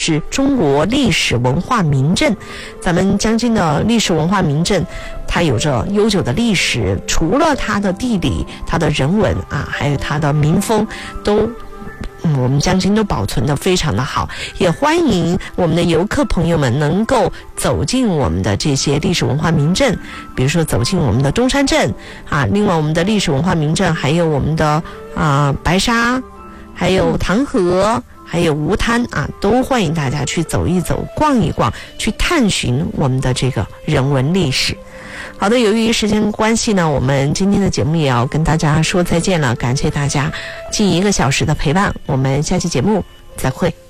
是中国历史文化名镇。咱们江津的历史文化名镇，它有着悠久的历史，除了它的地理、它的人文啊，还有它的民风，都我们江津都保存得非常的好。也欢迎我们的游客朋友们能够走进我们的这些历史文化名镇，比如说走进我们的中山镇啊，另外我们的历史文化名镇还有我们的白沙，还有唐河，还有吴滩啊，都欢迎大家去走一走、逛一逛，去探寻我们的这个人文历史。好的，由于时间关系呢，我们今天的节目也要跟大家说再见了，感谢大家近1个小时的陪伴，我们下期节目再会。